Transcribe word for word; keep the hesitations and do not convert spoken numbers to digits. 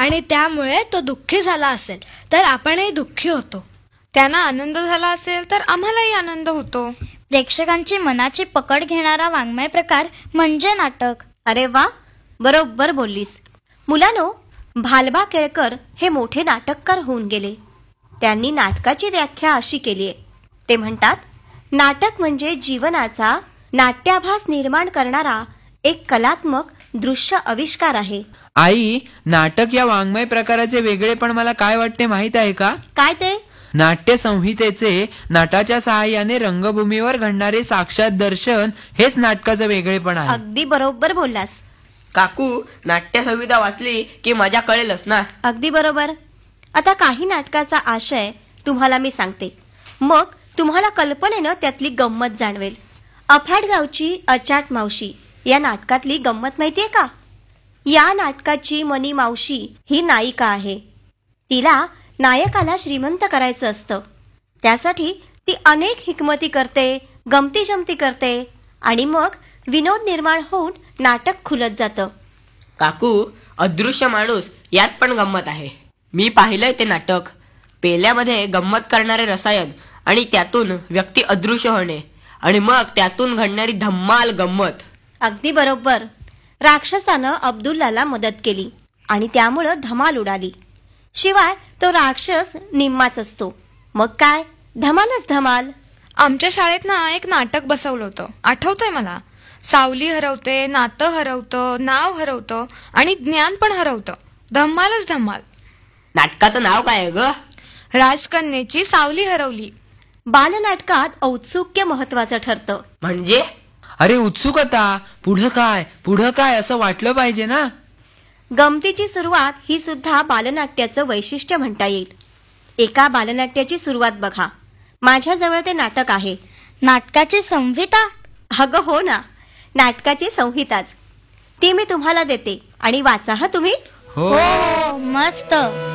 आणि त्यामुळे तो दुःखी झाला असेल तर आपणही दुःखी होतो. त्यांना आनंद झाला असेल तर आम्हालाही आनंद होतो. प्रेक्षकांची मनाची पकड घेणारा वाङ्मय प्रकार म्हणजे नाटक. अरे वा, बरोबर बोललीस. मुलांनो, भालबा केळकर हे मोठे नाटककार होऊन गेले. त्यांनी नाटकाची व्याख्या अशी केली आहे. ते म्हणतात, नाटक म्हणजे जीवनाचा नाट्याभास निर्माण करणारा एक कलात्मक दृश्य आविष्कार आहे. आई, नाटक या वाङ्मय प्रकाराचे वेगळेपण मला काय वाटते माहित आहे का? काय ते? नाट्य संहितेचे नाटाच्या सहाय्याने रंगभूमीवर घडणारे साक्षात दर्शन हेच नाटकाचं वेगळेपण आहे. अगदी बरोबर बोललास काकू. नाट्य संहिता वाचली की मजा कळेलच ना. अगदी बरोबर. आता काही नाटकाचा आशय तुम्हाला मी सांगते, मग तुम्हाला कल्पनेनं त्यातली गंमत जाणवेल. अफाटगावची अचाट मावशी या नाटकातली गंमत माहितीये का? या नाटकाची मनी मावशी ही नायिका आहे. तिला नायकाला श्रीमंत करायचं असतं. त्यासाठी ती अनेक हिकमती करते, गमती जमती करते आणि मग विनोद निर्माण होऊन नाटक खुलत जातं. काकू, अदृश्य माणूस यात पण गंमत आहे. मी पाहिलंय ते नाटक. पेल्यामध्ये गंमत करणारे रसायन आणि त्यातून व्यक्ती अदृश्य होणे आणि मग त्यातून घडणारी धम्माल गंमत. अगदी बरोबर. राक्षसानं अब्दुल्लाला मदत केली आणि त्यामुळं धमाल उडाली. शिवाय तो राक्षस निम्माच असतो. मग काय, धमालच धमाल. आमच्या शाळेत ना एक नाटक बसवलं होतं, आठवतंय मला. सावली हरवते, नातं हरवतं, नाव हरवतं आणि ज्ञान पण हरवतं. धम्मालच धम्माल. नाटकाचं नाव काय आहे ग? राजकन्येची सावली हरवली. बालनाटकात औत्सुक्य महत्वाचं ठरतं. म्हणजे? अरे उत्सुकता, पुढं काय पुढं काय असं वाटलं पाहिजे ना. गमतीची सुरुवात ही सुद्धा बालनाट्याचं वैशिष्ट्य म्हणता येईल. एका बालनाट्याची सुरुवात बघा. माझ्याजवळ ते नाटक आहे. नाटकाची संहिता? अगं हो ना, नाटकाची संहिताच. ती मी तुम्हाला देते आणि वाचा हा तुम्ही. हो, हो, मस्त.